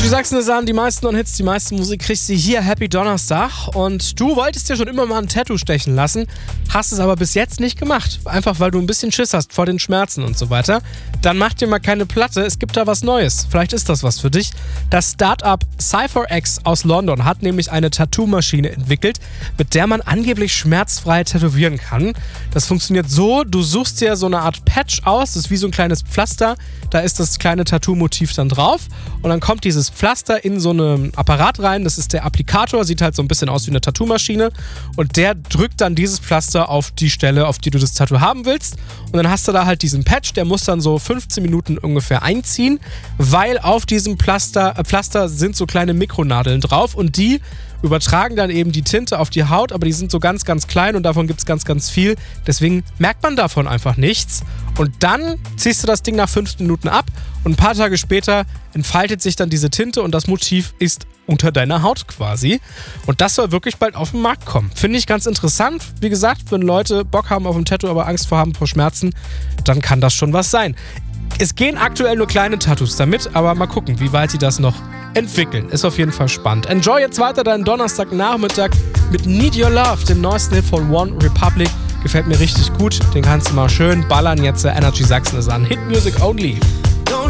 Energy Sachsen ist an, die meisten Non-Hits, die meiste Musik kriegst du hier, Happy Donnerstag. Und du wolltest dir schon immer mal ein Tattoo stechen lassen, hast es aber bis jetzt nicht gemacht. Einfach weil du ein bisschen Schiss hast vor den Schmerzen und so weiter. Dann mach dir mal keine Platte, es gibt da was Neues. Vielleicht ist das was für dich. Das Startup CypherX aus London hat nämlich eine Tattoo-Maschine entwickelt, mit der man angeblich schmerzfrei tätowieren kann. Das funktioniert so, du suchst dir so eine Art Patch aus, das ist wie so ein kleines Pflaster, da ist das kleine Tattoo-Motiv dann drauf und dann kommt dieses Pflaster in so einen Apparat rein, das ist der Applikator, sieht halt so ein bisschen aus wie eine Tattoo-Maschine und der drückt dann dieses Pflaster auf die Stelle, auf die du das Tattoo haben willst und dann hast du da halt diesen Patch, der muss dann so 15 Minuten ungefähr einziehen, weil auf diesem Pflaster sind so kleine Mikronadeln drauf und die übertragen dann eben die Tinte auf die Haut, aber die sind so ganz, ganz klein und davon gibt es ganz, ganz viel. Deswegen merkt man davon einfach nichts. Und dann ziehst du das Ding nach 15 Minuten ab und ein paar Tage später entfaltet sich dann diese Tinte und das Motiv ist unter deiner Haut quasi. Und das soll wirklich bald auf den Markt kommen. Finde ich ganz interessant. Wie gesagt, wenn Leute Bock haben auf ein Tattoo, aber Angst vor Schmerzen, dann kann das schon was sein. Es gehen aktuell nur kleine Tattoos damit, aber mal gucken, wie weit sie das noch entwickeln. Ist auf jeden Fall spannend. Enjoy jetzt weiter deinen Donnerstagnachmittag mit Need Your Love, dem neuesten Hit von One Republic. Gefällt mir richtig gut. Den kannst du mal schön ballern jetzt. Energy Sachsen ist an. Hit Music Only.